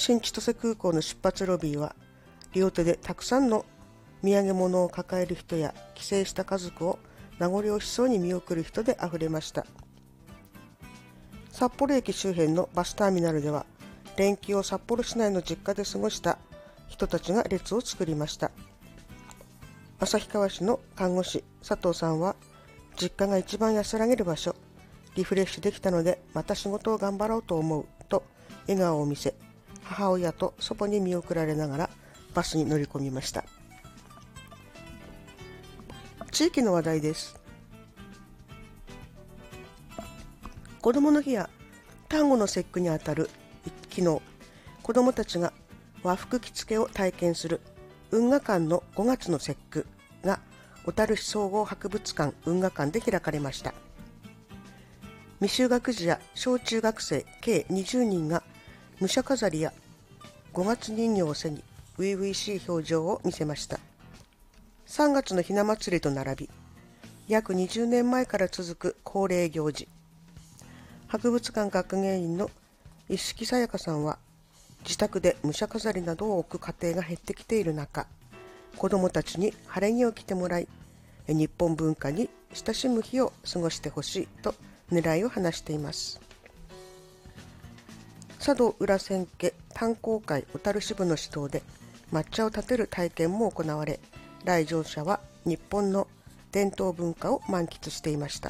新千歳空港の出発ロビーは、両手でたくさんの土産物を抱える人や帰省した家族を名残惜しそうに見送る人であふれました。札幌駅周辺のバスターミナルでは、連休を札幌市内の実家で過ごした人たちが列を作りました。旭川市の看護師佐藤さんは、実家が一番安らげる場所、リフレッシュできたのでまた仕事を頑張ろうと思うと笑顔を見せ、母親と祖母に見送られながらバスに乗り込みました。地域の話題です。子どもの日や端午の節句にあたる昨日、子どもたちが和服着付けを体験する運河館の5月の節句が小樽市総合博物館運河館で開かれました。未就学児や小中学生計20人が武者飾りや5月人形を背に初々しい表情を見せました。3月のひな祭りと並び、約20年前から続く恒例行事。博物館学芸員の一色さやかさんは、自宅で武者飾りなどを置く家庭が減ってきている中、子どもたちに晴れ着を着てもらい、日本文化に親しむ日を過ごしてほしいと狙いを話しています。佐渡浦千家炭鉱会小樽支部の指導で抹茶を立てる体験も行われ、来場者は日本の伝統文化を満喫していました。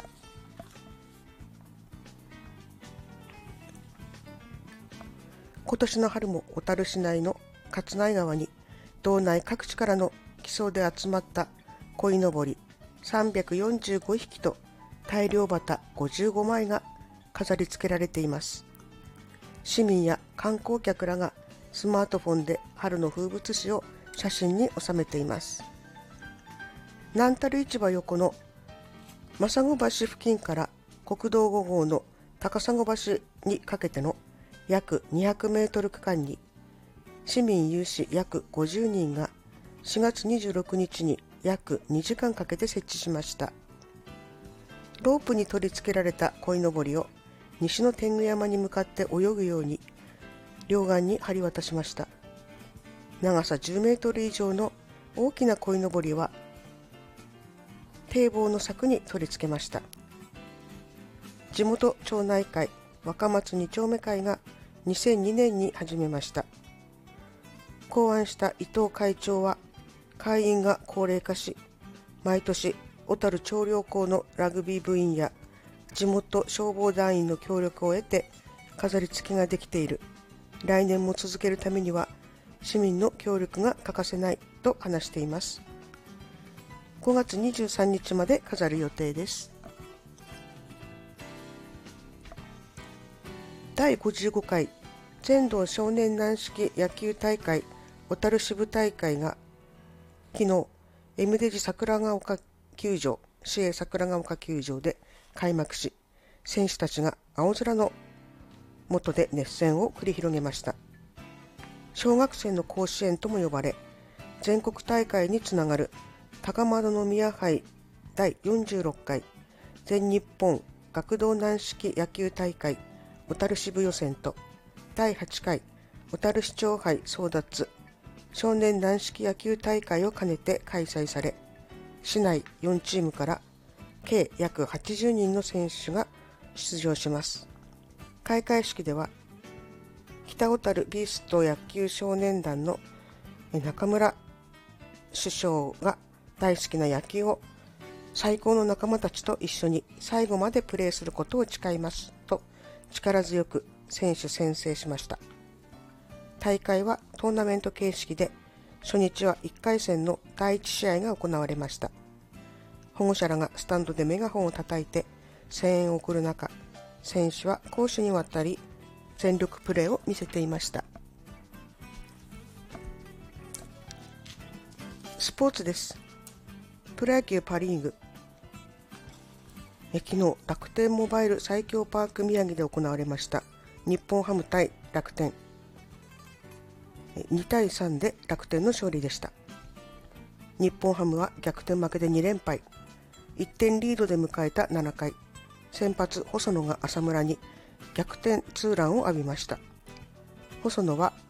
今年の春も小樽市内の勝内川に道内各地からの木曽で集まった鯉のぼり345匹と大漁旗55枚が飾り付けられています。市民や観光客らがスマートフォンで春の風物詩を写真に収めています。南樽市場横の政子橋付近から国道5号の高砂橋にかけての約200メートル区間に市民有志約50人が4月26日に約2時間かけて設置しました。ロープに取り付けられた鯉のぼりを西の天狗山に向かって泳ぐように両岸に張り渡しました。長さ10メートル以上の大きな鯉のぼりは堤防の柵に取り付けました。地元町内会若松2丁目会が2002年に始めました。考案した伊藤会長は、会員が高齢化し、毎年小樽長陵校のラグビー部員や地元消防団員の協力を得て飾り付けができている。来年も続けるためには市民の協力が欠かせないと話しています。5月23日まで飾る予定です。第55回全道少年軟式野球大会小樽支部大会が昨日 M デジ桜ヶ丘球場市営桜ヶ丘球場で開幕し、選手たちが青空の下で熱戦を繰り広げました。小学生の甲子園とも呼ばれ、全国大会につながる高円宮杯第46回全日本学童軟式野球大会小樽支部予選と第8回小樽市長杯争奪少年軟式野球大会を兼ねて開催され、市内4チームから計約80人の選手が出場します。開会式では北小樽ビースト野球少年団の中村主将が大好きな野球を最高の仲間たちと一緒に最後までプレーすることを誓いますと力強く選手宣誓しました。大会はトーナメント形式で、初日は1回戦の第1試合が行われました。保護者らがスタンドでメガホンを叩いて声援を送る中、選手は攻守にわたり全力プレーを見せていました。スポーツです。プロ野球パ・リーグ。昨日、楽天モバイル最強パーク宮城で行われました日本ハム対楽天。2対3で楽天の勝利でした。日本ハムは逆転負けで2連敗。1点リードで迎えた7回、先発細野が浅村に逆転ツーランを浴びました。細野は